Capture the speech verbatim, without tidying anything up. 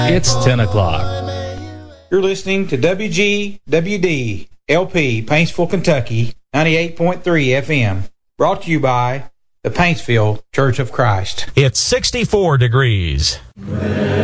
It's ten o'clock. You're listening to W G W D L P, Paintsville, Kentucky, ninety-eight point three F M. Brought to you by the Paintsville Church of Christ. It's sixty-four degrees.